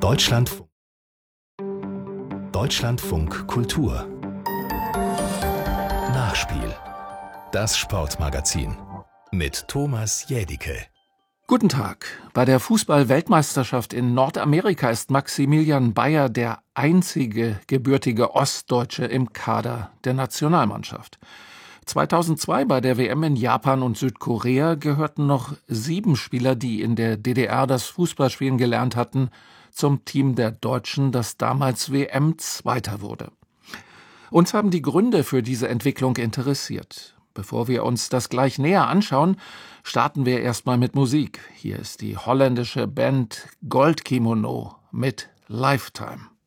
Deutschlandfunk. Deutschlandfunk Kultur. Nachspiel. Das Sportmagazin mit Thomas Jädicke. Guten Tag. Bei der Fußball-Weltmeisterschaft in Nordamerika ist Maximilian Bayer der einzige gebürtige Ostdeutsche im Kader der Nationalmannschaft. 2002 bei der WM in Japan und Südkorea gehörten noch 7 Spieler, die in der DDR das Fußballspielen gelernt hatten, zum Team der Deutschen, das damals WM-Zweiter wurde. Uns haben die Gründe für diese Entwicklung interessiert. Bevor wir uns das gleich näher anschauen, starten wir erstmal mit Musik. Hier ist die holländische Band Goldkimono mit Lifetime.